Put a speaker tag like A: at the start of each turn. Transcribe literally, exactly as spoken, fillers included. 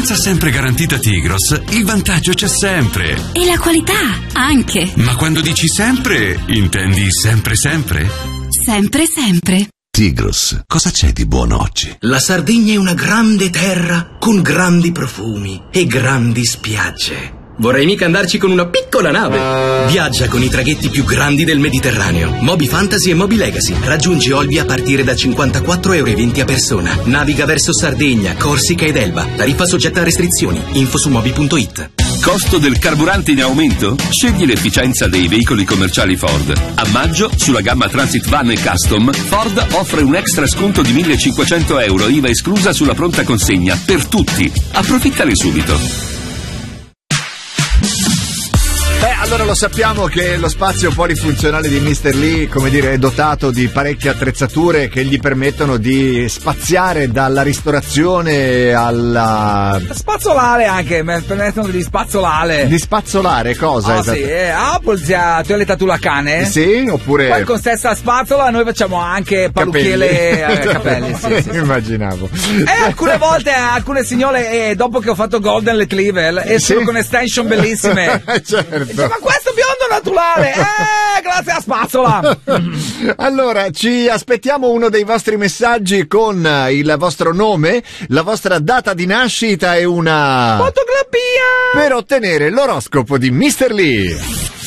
A: sicurezza sempre garantita Tigros, il vantaggio c'è sempre.
B: E la qualità, anche.
A: Ma quando dici sempre, intendi sempre sempre?
B: Sempre sempre.
C: Tigros, cosa c'è di buono oggi?
D: La Sardegna è una grande terra con grandi profumi e grandi spiagge. Vorrei mica andarci con una piccola nave. Viaggia con i traghetti più grandi del Mediterraneo. Moby Fantasy e Moby Legacy. Raggiungi Olbia a partire da cinquantaquattro euro e venti a persona. Naviga verso Sardegna, Corsica ed Elba. Tariffa soggetta a restrizioni. Info su moby punto it.
E: Costo del carburante in aumento? Scegli l'efficienza dei veicoli commerciali Ford. A maggio, sulla gamma Transit Van e Custom, Ford offre un extra sconto di millecinquecento euro, I V A esclusa sulla pronta consegna, per tutti. Approfittane subito.
F: Beh, allora lo sappiamo che lo spazio polifunzionale di mister Lee, come dire, è dotato di parecchie attrezzature che gli permettono di spaziare dalla ristorazione alla...
G: Spazzolare anche, mi permettono di spazzolare.
F: Di spazzolare cosa?
G: Oh, sì, eh, ah, polizia, tu hai lettato la cane?
F: Sì, oppure...
G: Poi con stessa spazzola noi facciamo anche parrucchiere ai capelli. Sì, sì, sì.
F: Immaginavo.
G: E alcune volte, alcune signore, eh, dopo che ho fatto Golden Retriever, escono
F: Sì.
G: con extension bellissime.
F: Certo.
G: Dice, ma questo biondo naturale, eh, grazie a spazzola.
F: Allora, ci aspettiamo uno dei vostri messaggi con il vostro nome, la vostra data di nascita e una
G: Fotografia
F: per ottenere l'oroscopo di mister Lee.